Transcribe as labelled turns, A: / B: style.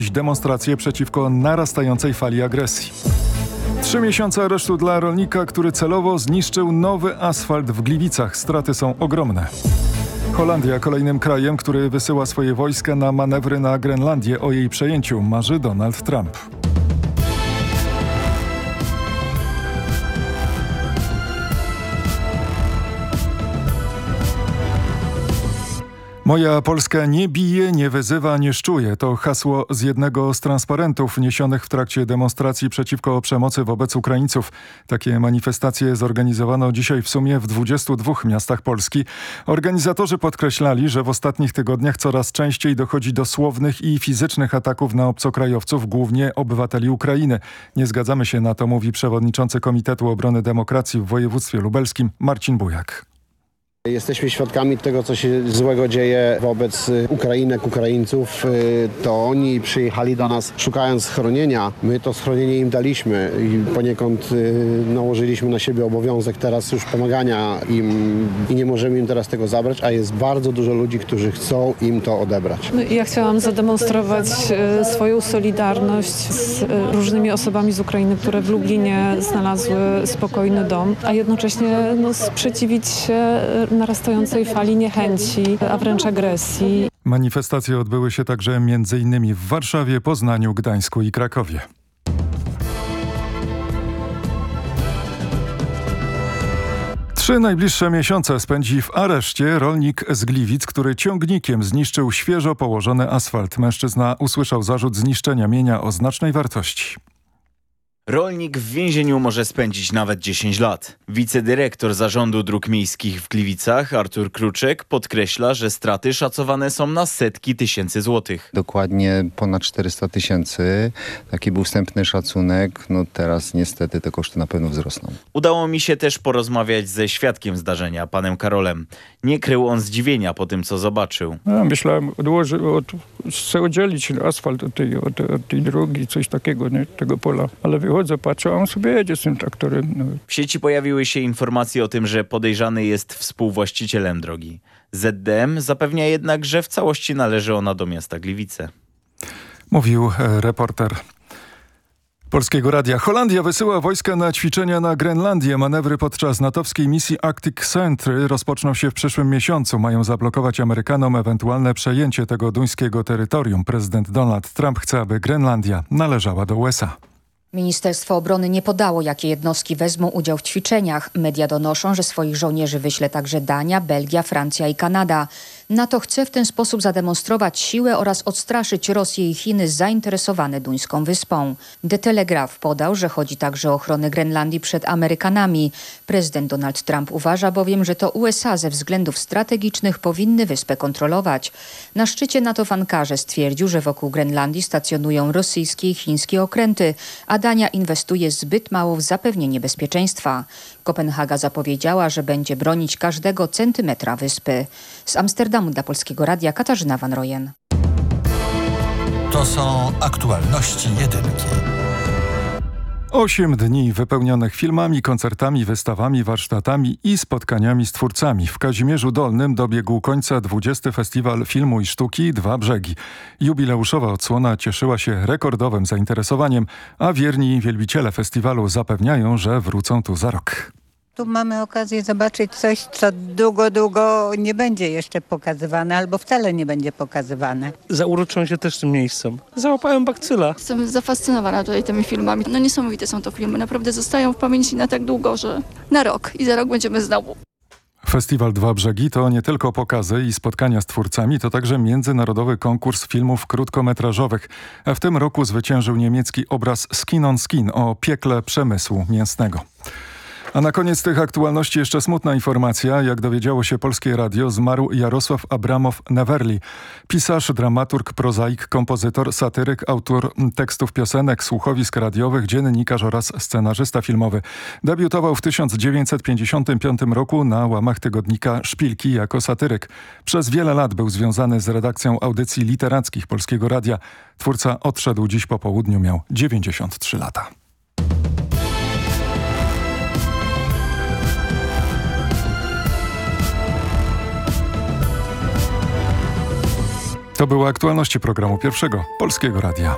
A: Demonstracje przeciwko narastającej fali agresji. 3 miesiące aresztu dla rolnika, który celowo zniszczył nowy asfalt w Gliwicach. Straty są ogromne. Holandia kolejnym krajem, który wysyła swoje wojska na manewry na Grenlandię. O jej przejęciu marzy Donald Trump. Moja Polska nie bije, nie wyzywa, nie szczuje. To hasło z jednego z transparentów niesionych w trakcie demonstracji przeciwko przemocy wobec Ukraińców. Takie manifestacje zorganizowano dzisiaj w sumie w 22 miastach Polski. Organizatorzy podkreślali, że w ostatnich tygodniach coraz częściej dochodzi do słownych i fizycznych ataków na obcokrajowców, głównie obywateli Ukrainy. Nie zgadzamy się na to, mówi przewodniczący Komitetu Obrony Demokracji w województwie lubelskim Marcin Bujak.
B: Jesteśmy świadkami tego, co się złego dzieje wobec Ukrainek, Ukraińców. To oni przyjechali do nas szukając schronienia. My to schronienie im daliśmy i poniekąd nałożyliśmy na siebie obowiązek teraz już pomagania im i nie możemy im teraz tego zabrać, a jest bardzo dużo ludzi, którzy chcą im to odebrać.
C: Ja chciałam zademonstrować swoją solidarność z różnymi osobami z Ukrainy, które w Lublinie znalazły spokojny dom, a jednocześnie sprzeciwić się narastającej fali niechęci, a wręcz agresji.
A: Manifestacje odbyły się także m.in. w Warszawie, Poznaniu, Gdańsku i Krakowie. Trzy najbliższe miesiące spędzi w areszcie rolnik z Gliwic, który ciągnikiem zniszczył świeżo położony asfalt. Mężczyzna usłyszał zarzut zniszczenia mienia o znacznej wartości.
D: Rolnik w więzieniu może spędzić nawet 10 lat. Wicedyrektor Zarządu Dróg Miejskich w Gliwicach, Artur Kruczek, podkreśla, że straty szacowane są na setki tysięcy złotych.
E: Dokładnie ponad 400 tysięcy. Taki był wstępny szacunek. Teraz niestety te koszty na pewno wzrosną.
D: Udało mi się też porozmawiać ze świadkiem zdarzenia, panem Karolem. Nie krył on zdziwienia po tym, co zobaczył.
F: Myślałem, chcę oddzielić asfalt od tej drogi, coś takiego, nie? Tego pola. Ale wychodzę, patrzę, a on sobie jedzie z tym traktorem.
D: W sieci pojawiły się informacje o tym, że podejrzany jest współwłaścicielem drogi. ZDM zapewnia jednak, że w całości należy ona do miasta Gliwice.
A: Mówił reporter Polskiego Radia. Holandia wysyła wojska na ćwiczenia na Grenlandię. Manewry podczas natowskiej misji Arctic Sentry rozpoczną się w przyszłym miesiącu. Mają zablokować Amerykanom ewentualne przejęcie tego duńskiego terytorium. Prezydent Donald Trump chce, aby Grenlandia należała do USA.
G: Ministerstwo Obrony nie podało, jakie jednostki wezmą udział w ćwiczeniach. Media donoszą, że swoich żołnierzy wyśle także Dania, Belgia, Francja i Kanada. NATO chce w ten sposób zademonstrować siłę oraz odstraszyć Rosję i Chiny zainteresowane duńską wyspą. The Telegraph podał, że chodzi także o ochronę Grenlandii przed Amerykanami. Prezydent Donald Trump uważa bowiem, że to USA ze względów strategicznych powinny wyspę kontrolować. Na szczycie NATO w Ankarze stwierdził, że wokół Grenlandii stacjonują rosyjskie i chińskie okręty, a Dania inwestuje zbyt mało w zapewnienie bezpieczeństwa. Kopenhaga zapowiedziała, że będzie bronić każdego centymetra wyspy. Z Amsterdamu dla Polskiego Radia Katarzyna Van Royen.
H: To są aktualności jedynki.
A: 8 dni wypełnionych filmami, koncertami, wystawami, warsztatami i spotkaniami z twórcami. W Kazimierzu Dolnym dobiegł końca 20. Festiwal Filmu i Sztuki Dwa Brzegi. Jubileuszowa odsłona cieszyła się rekordowym zainteresowaniem, a wierni wielbiciele festiwalu zapewniają, że wrócą tu za rok.
I: Tu mamy okazję zobaczyć coś, co długo nie będzie jeszcze pokazywane, albo wcale nie będzie pokazywane.
J: Zauroczyłem się też tym miejscem. Załapałem bakcyla.
K: Jestem zafascynowana tutaj tymi filmami. Niesamowite są to filmy. Naprawdę zostają w pamięci na tak długo, że na rok i za rok będziemy znowu.
A: Festiwal Dwa Brzegi to nie tylko pokazy i spotkania z twórcami, to także międzynarodowy konkurs filmów krótkometrażowych. A w tym roku zwyciężył niemiecki obraz Skin on Skin o piekle przemysłu mięsnego. A na koniec tych aktualności jeszcze smutna informacja. Jak dowiedziało się Polskie Radio, zmarł Jarosław Abramow-Newerli. Pisarz, dramaturg, prozaik, kompozytor, satyryk, autor tekstów piosenek, słuchowisk radiowych, dziennikarz oraz scenarzysta filmowy. Debiutował w 1955 roku na łamach tygodnika Szpilki jako satyryk. Przez wiele lat był związany z redakcją audycji literackich Polskiego Radia. Twórca odszedł dziś po południu, miał 93 lata. To były aktualności programu Pierwszego Polskiego Radia.